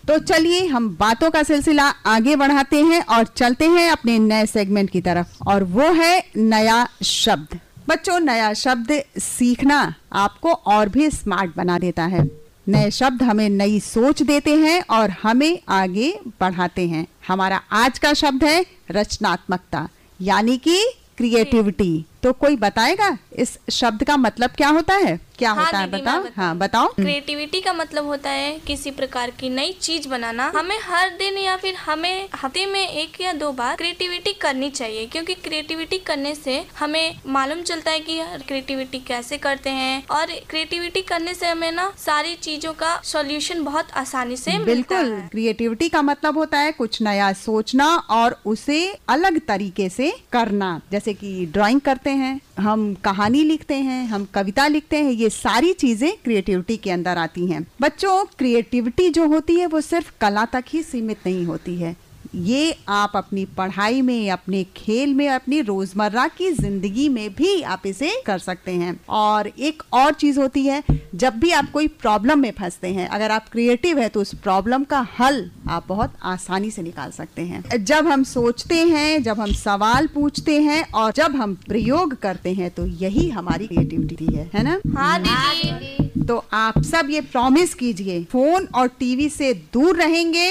तो चलिए हम बातों का सिलसिला आगे बढ़ाते हैं और चलते हैं अपने नए सेगमेंट की तरफ, और वो है नया शब्द। बच्चों, नया शब्द सीखना आपको और भी स्मार्ट बना देता है। नए शब्द हमें नई सोच देते हैं और हमें आगे बढ़ाते हैं। हमारा आज का शब्द है रचनात्मकता, यानी कि क्रिएटिविटी। तो कोई बताएगा इस शब्द का मतलब क्या होता है? क्या होता है? बताओ। हाँ बताओ। क्रिएटिविटी का मतलब होता है किसी प्रकार की नई चीज बनाना। हमें हर दिन या फिर हमें हफ्ते में 1 या 2 बार क्रिएटिविटी करनी चाहिए, क्योंकि क्रिएटिविटी करने से हमें मालूम चलता है कि क्रिएटिविटी कैसे करते हैं, और क्रिएटिविटी करने से हमें ना सारी चीजों का सॉल्यूशन बहुत आसानी से मिलता है। बिल्कुल, क्रिएटिविटी का मतलब होता है कुछ नया सोचना और उसे अलग तरीके से करना। जैसे कि ड्राइंग करते हैं, हम कहानी लिखते हैं, हम कविता लिखते हैं, ये सारी चीजें क्रिएटिविटी के अंदर आती हैं। बच्चों, क्रिएटिविटी जो होती है वो सिर्फ कला तक ही सीमित नहीं होती है। ये आप अपनी पढ़ाई में, अपने खेल में, अपनी रोजमर्रा की जिंदगी में भी आप इसे कर सकते हैं। और एक और चीज होती है, जब भी आप कोई प्रॉब्लम में फंसते हैं, अगर आप क्रिएटिव है तो उस प्रॉब्लम का हल आप बहुत आसानी से निकाल सकते हैं। जब हम सोचते हैं, जब हम सवाल पूछते हैं और जब हम प्रयोग करते हैं, तो यही हमारी क्रिएटिविटी है ना? हाँ दीदी। तो आप सब ये प्रॉमिस कीजिए, फोन और टीवी से दूर रहेंगे।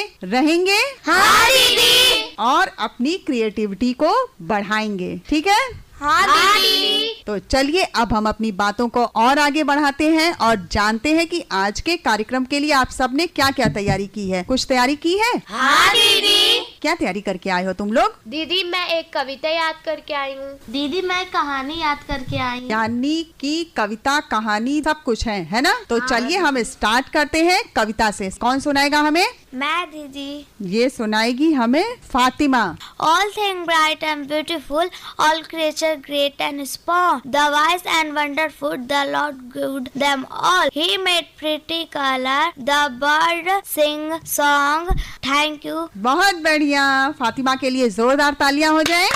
हाँ दीदी। और अपनी क्रिएटिविटी को बढ़ाएंगे, ठीक है? हाँ दीदी। तो चलिए अब हम अपनी बातों को और आगे बढ़ाते हैं और जानते हैं कि आज के कार्यक्रम के लिए आप सब ने क्या क्या तैयारी की है। कुछ तैयारी की है? हाँ दीदी। क्या तैयारी करके आए हो तुम लोग? दीदी मैं एक कविता याद करके आई हूँ। दीदी मैं कहानी याद करके आई हूँ। यानी कि कविता, कहानी सब कुछ है ना? तो चलिए हम स्टार्ट करते हैं कविता से। कौन सुनाएगा हमें? मैं दीदी। ये सुनाएगी हमें Fatima. All things bright and beautiful, all creature great and small, the wise and wonderful, the Lord good them all. He made pretty color, the bird sing song. Thank you. बहुत बढ़िया, फातिमा के लिए जोरदार तालियां हो जाएं।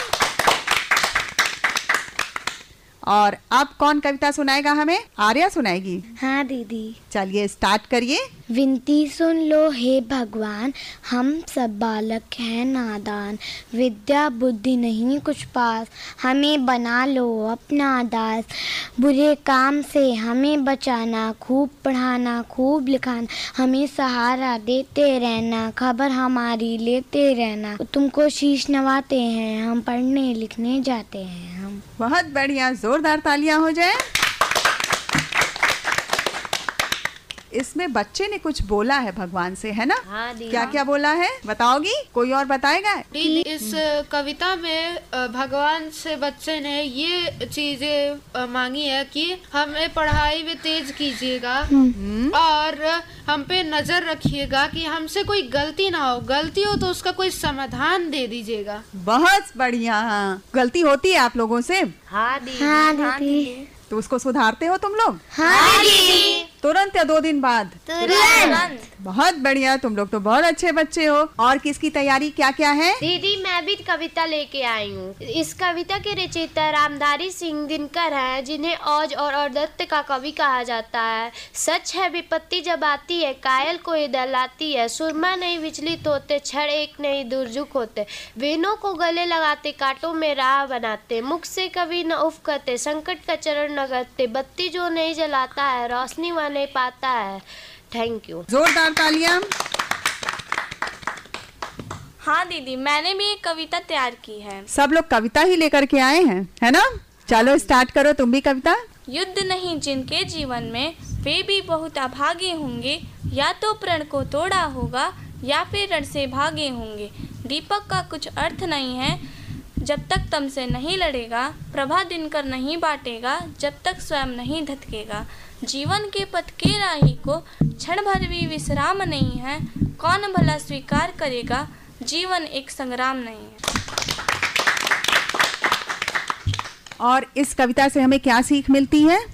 और अब कौन कविता सुनाएगा हमें? आर्या सुनाएगी। हाँ दीदी। चलिए स्टार्ट करिए। विनती सुन लो हे भगवान, हम सब बालक हैं नादान, विद्या बुद्धि नहीं कुछ पास, हमें बना लो अपना दास, बुरे काम से हमें बचाना, खूब पढ़ाना खूब लिखाना, हमें सहारा देते रहना, खबर हमारी लेते रहना, तुमको शीश नवाते हैं, हम पढ़ने लिखने जाते हैं हम। बहुत बढ़िया, जोरदार तालियां हो जाए। इसमें बच्चे ने कुछ बोला है भगवान से, है ना? हाँ दीदी। क्या क्या बोला है बताओगी? कोई और बताएगा? इस कविता में भगवान से बच्चे ने ये चीजें मांगी है कि हमें पढ़ाई में तेज कीजिएगा और हम पे नजर रखिएगा कि हमसे कोई गलती ना हो, गलती हो तो उसका कोई समाधान दे दीजिएगा। बहुत बढ़िया। हाँ, गलती होती है आप लोगों से? हाँ दीदी। हाँ दीदी। तो उसको सुधारते हो तुम लोग? हाँ दीदी। तुरंत या 2 दिन बाद? तुरंत। बहुत बढ़िया, तुम लोग तो बहुत अच्छे बच्चे हो। और किसकी तैयारी क्या क्या है? दीदी मैं भी कविता लेके आई हूँ। इस कविता के रचयिता रामधारी सिंह दिनकर हैं, जिन्हें औज और औरदत्त का कवि कहा जाता है। सच है विपत्ति जब आती है, कायल को ये दलाती है, सुरमा नहीं विचलित होते, क्षण एक नहीं दुर्जुक होते, वेनों को गले लगाते, कांटों में राह बनाते, मुख से कभी न उफ करते, संकट का चरण न करते, बत्ती जो नहीं जलाता है, रोशनी वह नहीं पाता है। Thank you. जोरदार तालियां। हाँ दीदी, मैंने भी एक कविता तैयार की है। सब लोग कविता ही लेकर के आए हैं, है ना? चलो स्टार्ट करो तुम भी कविता। युद्ध नहीं जिनके जीवन में, वे भी बहुत अभागे होंगे, या तो प्रण को तोड़ा होगा या फिर रण से भागे होंगे। दीपक का कुछ अर्थ नहीं है जब तक तम से नहीं लड़ेगा, प्रभा दिनकर नहीं बांटेगा जब तक स्वयं नहीं धधकेगा। जीवन के पथ के राही को क्षण भर भी विश्राम नहीं है, कौन भला स्वीकार करेगा, जीवन एक संग्राम नहीं है। और इस कविता से हमें क्या सीख मिलती है?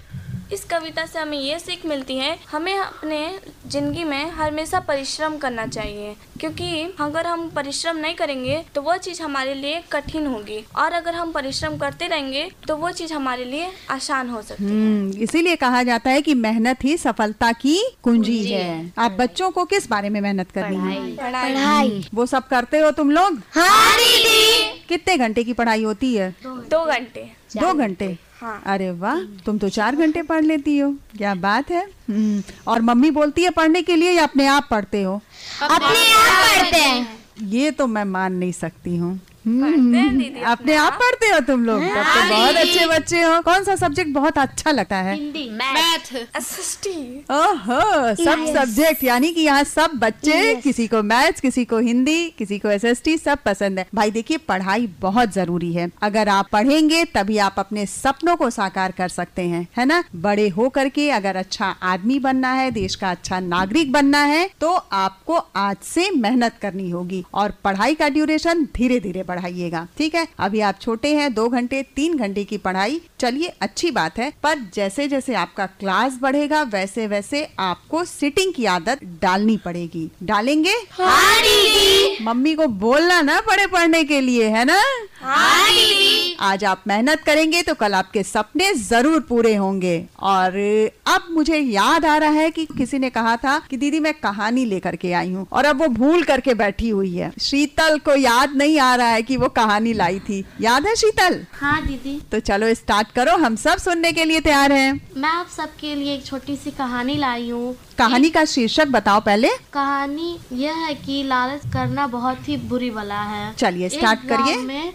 इस कविता से हमें ये सीख मिलती है, हमें अपने जिंदगी में हमेशा परिश्रम करना चाहिए, क्योंकि अगर हम परिश्रम नहीं करेंगे तो वो चीज़ हमारे लिए कठिन होगी, और अगर हम परिश्रम करते रहेंगे तो वो चीज़ हमारे लिए आसान हो सकती है। इसीलिए कहा जाता है कि मेहनत ही सफलता की कुंजी है। आप बच्चों को किस बारे में मेहनत करनी है? पढ़ाई। वो सब करते हो तुम लोग? हाँ दीदी। कितने घंटे की पढ़ाई होती है? 2 घंटे। 2 घंटे? हाँ। अरे वाह, तुम तो 4 घंटे पढ़ लेती हो, क्या बात है। और मम्मी बोलती है पढ़ने के लिए या अपने आप पढ़ते हो? अपने आप पढ़ते हैं। ये तो मैं मान नहीं सकती हूँ। पढ़ते हैं दीदी अपने आप पढ़ते हो तुम लोग? तब तो बहुत अच्छे बच्चे हो। कौन सा सब्जेक्ट बहुत अच्छा लगता है? हिंदी, मैथ। SST। ओहो, सब सब्जेक्ट, यानी कि यहाँ सब बच्चे, किसी को मैथ्स, किसी को हिंदी, किसी को SST, सब पसंद है। भाई देखिए, पढ़ाई बहुत जरूरी है। अगर आप पढ़ेंगे तभी आप अपने सपनों को साकार कर सकते हैं, है ना। बड़े हो करके अगर अच्छा आदमी बनना है, देश का अच्छा नागरिक बनना है, तो आपको आज से मेहनत करनी होगी और पढ़ाई का ड्यूरेशन धीरे धीरे बढ़ाइएगा, ठीक है। अभी आप छोटे हैं, 2 घंटे 3 घंटे की पढ़ाई, चलिए अच्छी बात है, पर जैसे जैसे आपका क्लास बढ़ेगा वैसे वैसे आपको सिटिंग की आदत डालनी पड़ेगी। डालेंगे? हाँ दीदी। मम्मी को बोलना ना पड़े पढ़ने के लिए, है ना। हाँ दीदी। आज आप मेहनत करेंगे तो कल आपके सपने जरूर पूरे होंगे। और अब मुझे याद आ रहा है कि किसी ने कहा था कि दीदी मैं कहानी लेकर के आई हूँ, और अब वो भूल करके बैठी हुई है। शीतल को याद नहीं आ रहा है कि वो कहानी लाई थी। याद है शीतल? हाँ दीदी। तो चलो स्टार्ट करो, हम सब सुनने के लिए तैयार हैं। मैं आप सबके लिए एक छोटी सी कहानी लाई हूँ। कहानी का शीर्षक बताओ पहले। कहानी यह है कि लालच करना बहुत ही बुरी बला है। चलिए स्टार्ट करिए।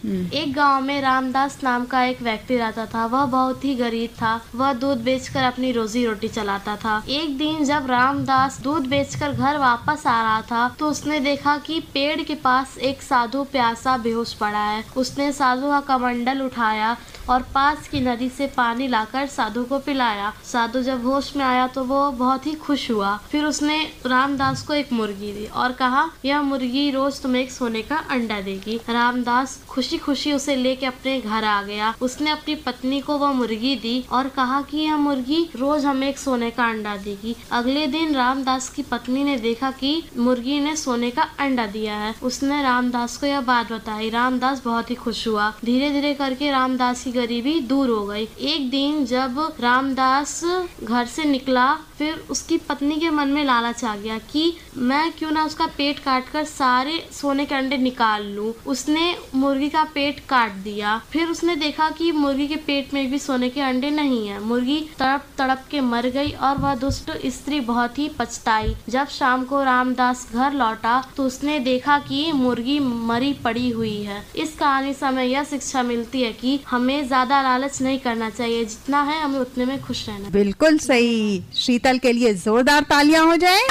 एक गांव में रामदास नाम का एक व्यक्ति रहता था। वह बहुत ही गरीब था। वह दूध बेचकर अपनी रोजी रोटी चलाता था। एक दिन जब रामदास दूध बेचकर घर वापस आ रहा था तो उसने देखा कि पेड़ के पास एक साधु प्यासा बेहोश पड़ा है। उसने साधु का कमंडल उठाया और पास की नदी से पानी लाकर साधु को पिलाया। साधु जब होश में आया तो वो बहुत ही खुश हुआ। फिर उसने रामदास को एक मुर्गी दी और कहा, यह मुर्गी रोज तुम्हें एक सोने का अंडा देगी। रामदास खुशी खुशी उसे लेके अपने घर आ गया। उसने अपनी पत्नी को वह मुर्गी दी और कहा कि यह मुर्गी रोज हमें एक सोने का अंडा देगी। अगले दिन रामदास की पत्नी ने देखा कि मुर्गी ने सोने का अंडा दिया है। उसने रामदास को यह बात बताई। रामदास बहुत ही खुश हुआ। धीरे धीरे करके रामदास की गरीबी दूर हो गई। एक दिन जब रामदास घर से निकला, फिर उसकी पत्नी के मन में लालच आ गया कि मैं क्यों ना उसका पेट काटकर सारे सोने के अंडे निकाल लूं। उसने मुर्गी का पेट काट दिया। फिर उसने देखा कि मुर्गी के पेट में भी सोने के अंडे नहीं है। मुर्गी तड़प तड़प के मर गई और वह दुष्ट स्त्री बहुत ही पछताई। जब शाम को रामदास घर लौटा तो उसने देखा कि मुर्गी मरी पड़ी हुई है। इस कहानी से हमें यह शिक्षा मिलती है कि हमें ज्यादा लालच नहीं करना चाहिए, जितना है हमें उतने में खुश रहना। बिल्कुल सही। शीतल के लिए जोरदार तालियां हो जाए।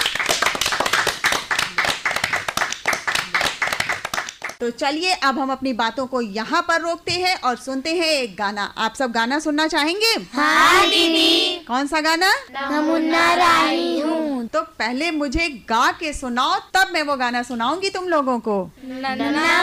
तो चलिए अब हम अपनी बातों को यहाँ पर रोकते हैं और सुनते हैं एक गाना। आप सब गाना सुनना चाहेंगे? हाँ दीदी। कौन सा गाना? नमुन्ना राही हूँ। तो पहले मुझे गा के सुनाओ, तब मैं वो गाना सुनाऊंगी तुम लोगों को। नन्ना